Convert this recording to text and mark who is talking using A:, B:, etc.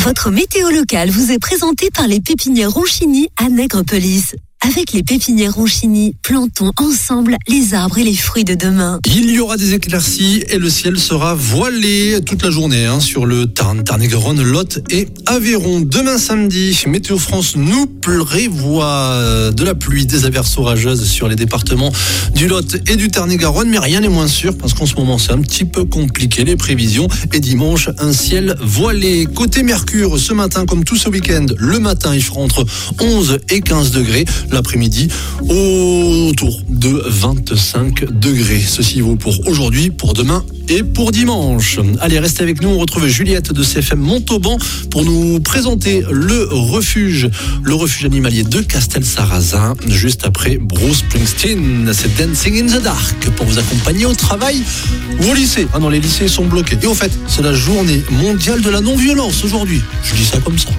A: Votre météo locale vous est présentée par les pépinières Ronchini à Nègrepelisse. Avec les pépinières Ronchini, plantons ensemble les arbres et les fruits de demain.
B: Il y aura des éclaircies et le ciel sera voilé toute la journée sur le Tarn, Tarn-et-Garonne, Lot et Aveyron. Demain samedi, Météo France nous prévoit de la pluie, des averses orageuses sur les départements du Lot et du Tarn-et-Garonne, mais rien n'est moins sûr parce qu'en ce moment c'est un petit peu compliqué les prévisions. Et dimanche, un ciel voilé. Côté Mercure, ce matin comme tout ce week-end, le matin il fera entre 11 et 15 degrés. L'après-midi, autour de 25 degrés. Ceci vaut pour aujourd'hui, pour demain et pour dimanche. Allez, restez avec nous. On retrouve Juliette de CFM Montauban pour nous présenter le refuge animalier de Castelsarrasin, juste après Bruce Springsteen. C'est Dancing in the Dark pour vous accompagner au travail ou au lycée. Ah non, les lycées sont bloqués. Et au fait, c'est la journée mondiale de la non-violence aujourd'hui. Je dis ça comme ça.